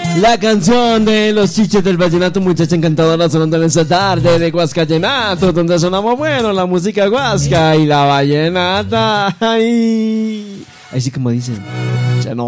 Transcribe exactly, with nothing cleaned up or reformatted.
La canción de los chiches del vallenato, muchacha encantadora, sonando en esta tarde de Guascayenato, donde sonamos bueno la música guasca y la vallenata. Ay, así como dicen, ya no.